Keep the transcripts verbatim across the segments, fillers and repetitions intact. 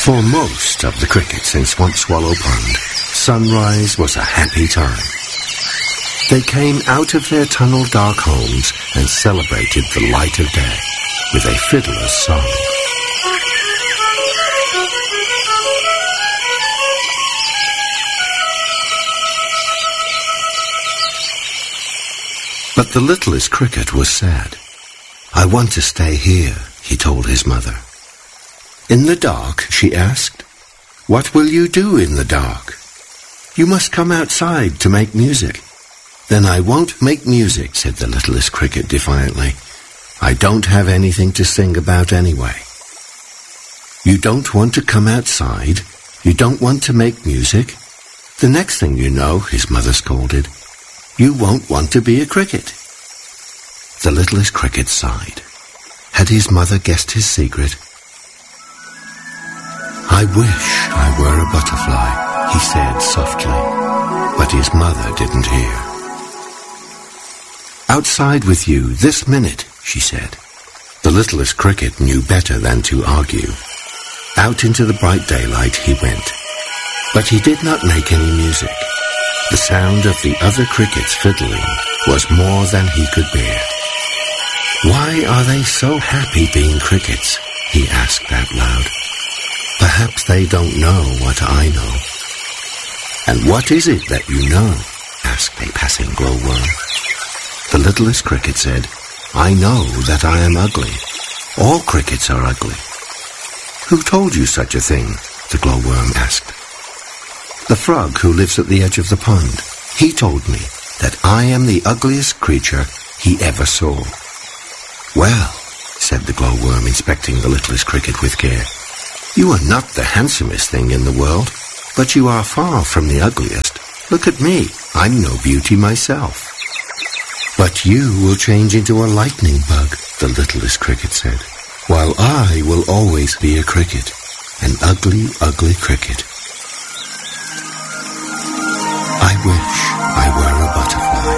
For most of the crickets in Swamp Swallow Pond, sunrise was a happy time. They came out of their tunnel-dark homes and celebrated the light of day with a fiddler's song. But the littlest cricket was sad. "I want to stay here," he told his mother. "In the dark?" she asked. "What will you do in the dark?" "You must come outside to make music." "Then I won't make music," said the littlest cricket defiantly. "I don't have anything to sing about anyway." "You don't want to come outside? You don't want to make music? The next thing you know," his mother scolded, "you won't want to be a cricket." The littlest cricket sighed. Had his mother guessed his secret? "I wish I were a butterfly," he said softly, but his mother didn't hear. "Outside with you this minute," she said. The littlest cricket knew better than to argue. Out into the bright daylight he went, but he did not make any music. The sound of the other crickets fiddling was more than he could bear. "Why are they so happy being crickets?" he asked out loud. "Perhaps they don't know what I know." "And what is it that you know?" asked a passing glowworm. The littlest cricket said, "I know that I am ugly. All crickets are ugly." "Who told you such a thing?" the glowworm asked. "The frog who lives at the edge of the pond. He told me that I am the ugliest creature he ever saw." "Well," said the glowworm, inspecting the littlest cricket with care, "you are not the handsomest thing in the world, but you are far from the ugliest. Look at me. I'm no beauty myself." "But you will change into a lightning bug," the littlest cricket said, "while I will always be a cricket, an ugly, ugly cricket." "I wish I were a butterfly."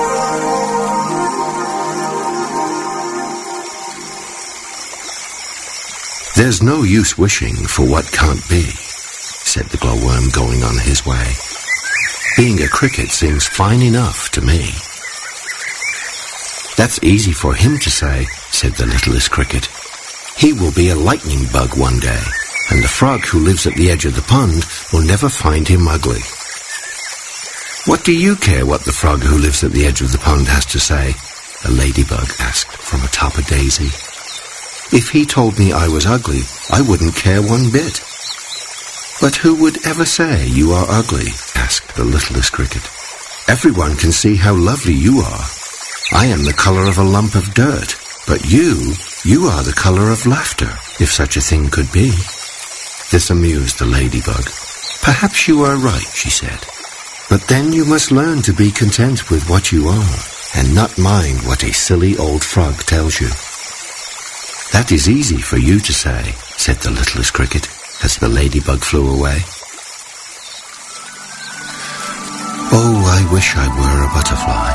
"There's no use wishing for what can't be," said the glowworm, going on his way. "Being a cricket seems fine enough to me." "That's easy for him to say," said the littlest cricket. "He will be a lightning bug one day, and the frog who lives at the edge of the pond will never find him ugly." "What do you care what the frog who lives at the edge of the pond has to say?" a ladybug asked from atop a daisy. "If he told me I was ugly, I wouldn't care one bit." "But who would ever say you are ugly?" asked the littlest cricket. "Everyone can see how lovely you are. I am the color of a lump of dirt, but you, you are the color of laughter, if such a thing could be." This amused the ladybug. "Perhaps you are right," she said. "But then you must learn to be content with what you are, and not mind what a silly old frog tells you." "That is easy for you to say," said the littlest cricket, as the ladybug flew away. "Oh, I wish I were a butterfly."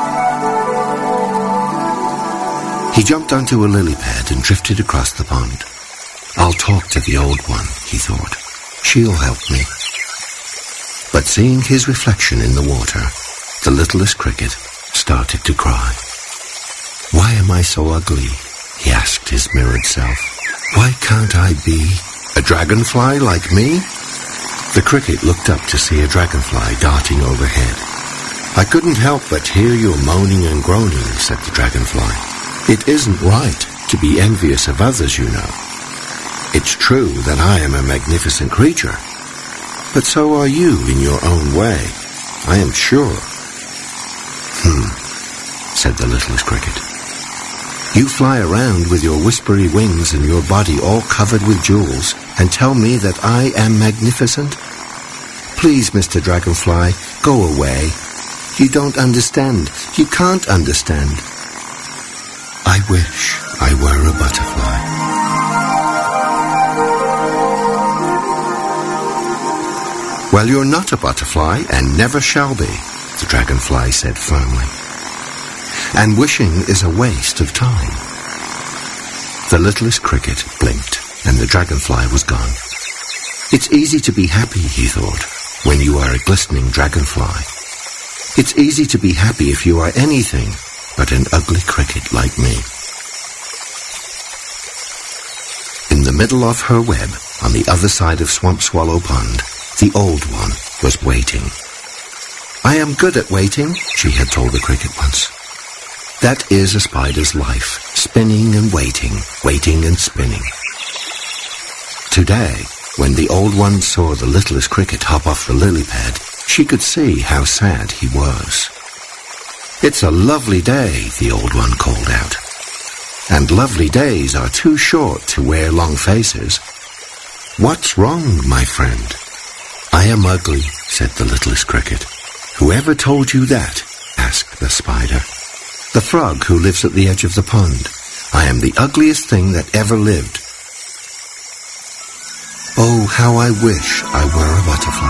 He jumped onto a lily pad and drifted across the pond. "I'll talk to the old one," he thought. "She'll help me." But seeing his reflection in the water, the littlest cricket started to cry. "Why am I so ugly?" he asked his mirrored self. "Why can't I be a dragonfly like me?" The cricket looked up to see a dragonfly darting overhead. "I couldn't help but hear you moaning and groaning," said the dragonfly. "It isn't right to be envious of others, you know. It's true that I am a magnificent creature, but so are you in your own way, I am sure." "Hmm," said the littlest cricket. "You fly around with your whispery wings and your body all covered with jewels and tell me that I am magnificent? Please, Mister Dragonfly, go away. You don't understand. You can't understand." "I wish I were a butterfly." "Well, you're not a butterfly and never shall be," the dragonfly said firmly. "And wishing is a waste of time." The littlest cricket blinked, and the dragonfly was gone. It's easy to be happy, he thought, when you are a glistening dragonfly. It's easy to be happy if you are anything but an ugly cricket like me. In the middle of her web, on the other side of Swamp Swallow Pond, the Old One was waiting. I am good at waiting, she had told the cricket once. That is a spider's life, spinning and waiting, waiting and spinning. Today, when the Old One saw the littlest cricket hop off the lily pad, she could see how sad he was. It's a lovely day, the Old One called out. And lovely days are too short to wear long faces. What's wrong, my friend? I am ugly, said the littlest cricket. Whoever told you that? Asked the spider. The frog who lives at the edge of the pond. I am the ugliest thing that ever lived. Oh, how I wish I were a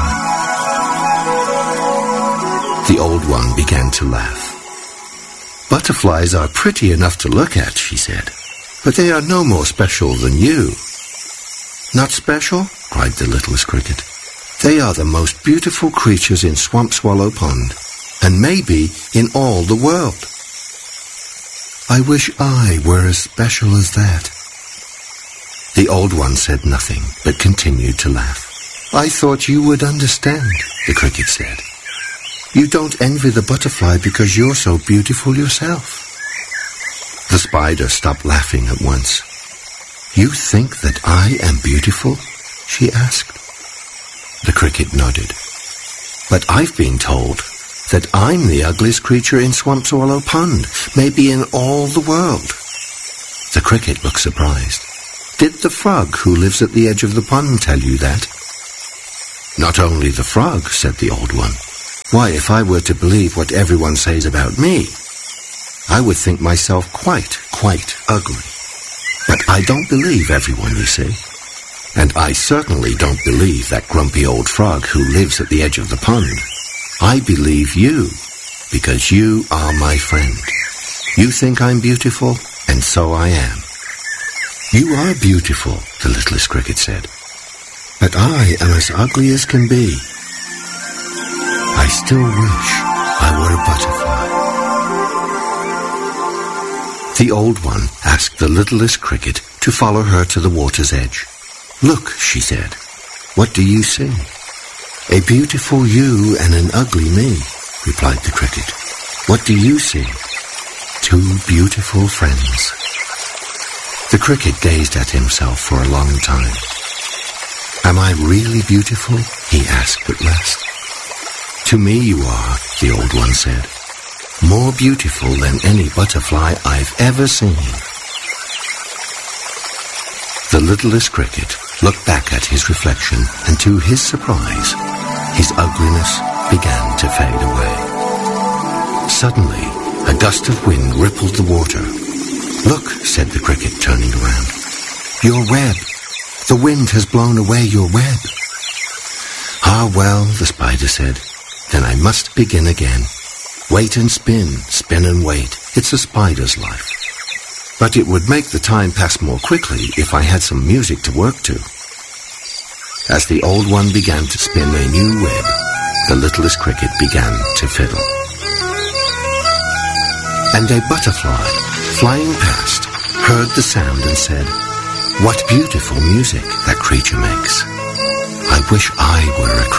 butterfly. The Old One began to laugh. Butterflies are pretty enough to look at, she said, but they are no more special than you. Not special? Cried the littlest cricket. They are the most beautiful creatures in Swamp Swallow Pond, and maybe in all the world. I wish I were as special as that. The Old One said nothing, but continued to laugh. I thought you would understand, the cricket said. You don't envy the butterfly because you're so beautiful yourself. The spider stopped laughing at once. You think that I am beautiful? She asked. The cricket nodded. But I've been told that I'm the ugliest creature in Swamp Swallow Pond, maybe in all the world. The cricket looked surprised. Did the frog who lives at the edge of the pond tell you that? Not only the frog, said the Old One. Why, if I were to believe what everyone says about me, I would think myself quite, quite ugly. But I don't believe everyone, you see. And I certainly don't believe that grumpy old frog who lives at the edge of the pond. I believe you, because you are my friend. You think I'm beautiful, and so I am. You are beautiful, the littlest cricket said. But I am as ugly as can be. I still wish I were a butterfly. The Old One asked the littlest cricket to follow her to the water's edge. Look, she said, what do you see? A beautiful you and an ugly me, replied the cricket. What do you see? Two beautiful friends. The cricket gazed at himself for a long time. Am I really beautiful? He asked at last. To me you are, the Old One said, more beautiful than any butterfly I've ever seen. The littlest cricket looked back at his reflection, and to his surprise, his ugliness began to fade away. Suddenly, a gust of wind rippled the water. Look, said the cricket, turning around. Your web. The wind has blown away your web. Ah, well, the spider said, then I must begin again. Wait and spin, spin and wait. It's a spider's life. But it would make the time pass more quickly if I had some music to work to. As the Old One began to spin a new web, the littlest cricket began to fiddle. And a butterfly, flying past, heard the sound and said, what beautiful music that creature makes. I wish I were a